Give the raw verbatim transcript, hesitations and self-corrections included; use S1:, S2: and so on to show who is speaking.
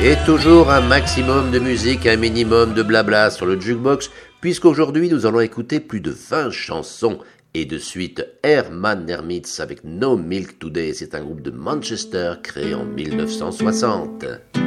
S1: Et toujours un maximum de musique, un minimum de blabla sur le jukebox, puisqu'aujourd'hui nous allons écouter plus de vingt chansons. Et de suite, Herman Hermits avec No Milk Today, c'est un groupe de Manchester créé en mille neuf cent soixante.